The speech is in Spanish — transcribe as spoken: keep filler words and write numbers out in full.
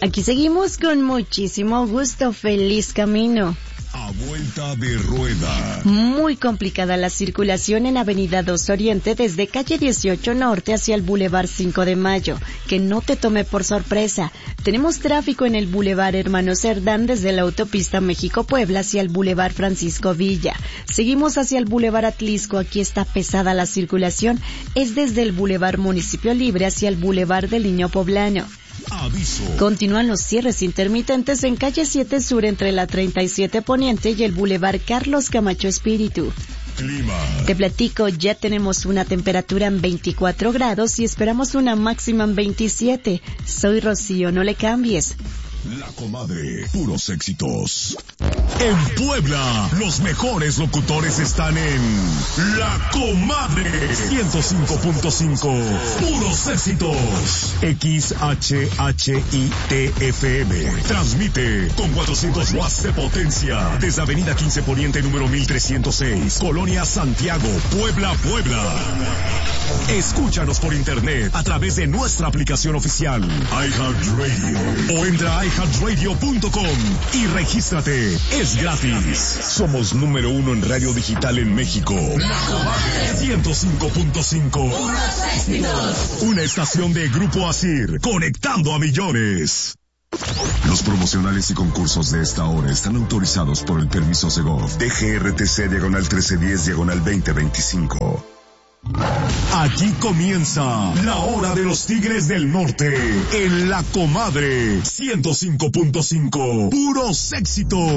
Aquí seguimos con muchísimo gusto. Feliz camino. A vuelta de rueda. Muy complicada la circulación en Avenida dos Oriente desde calle dieciocho Norte hacia el Boulevard cinco de Mayo. Que no te tome por sorpresa. Tenemos tráfico en el Boulevard Hermano Cerdán desde la autopista México-Puebla hacia el Boulevard Francisco Villa. Seguimos hacia el Boulevard Atlisco. Aquí está pesada la circulación. Es desde el Boulevard Municipio Libre hacia el Boulevard del Niño Poblano. Aviso. Continúan los cierres intermitentes en calle siete Sur entre la treinta y siete Poniente y el Boulevard Carlos Camacho Espíritu. Clima. Te platico, ya tenemos una temperatura en veinticuatro grados y esperamos una máxima en veintisiete. Soy Rocío, no le cambies. La Comadre, puros éxitos. En Puebla, los mejores locutores están en La Comadre ciento cinco punto cinco. Puros éxitos. X H H I T F M. Transmite con cuatrocientos watts de potencia desde Avenida quince Poniente número mil trescientos seis, Colonia Santiago, Puebla, Puebla. Escúchanos por internet a través de nuestra aplicación oficial iHeartRadio o entra a i heart radio punto com y regístrate. Es gratis. Somos número uno en radio digital en México. ciento cinco punto cinco. Una estación de Grupo Asir, conectando a millones. Los promocionales y concursos de esta hora están autorizados por el permiso Segov D G R T C diagonal trece diez diagonal veinte veinticinco. Aquí comienza la hora de los Tigres del Norte en La Comadre ciento cinco punto cinco. Puros éxitos.